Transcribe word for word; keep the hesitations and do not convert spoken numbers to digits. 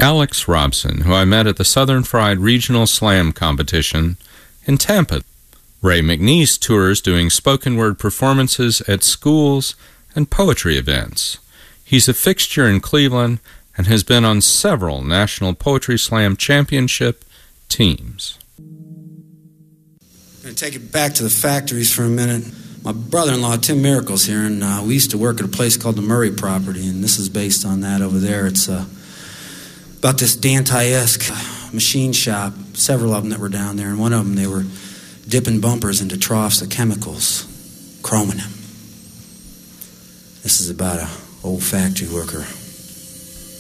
Alex Robson, who I met at the Southern Fried Regional Slam Competition in Tampa. Ray McNeese tours doing spoken word performances at schools and poetry events. He's a fixture in Cleveland and has been on several National Poetry Slam Championship teams. I'm going to take it back to the factories for a minute. My brother-in-law, Tim Miracle's here, and uh, we used to work at a place called the Murray Property, and this is based on that over there. It's uh, about this Dante-esque machine shop, several of them that were down there, and one of them, they were dipping bumpers into troughs of chemicals, chroming them. This is about an old factory worker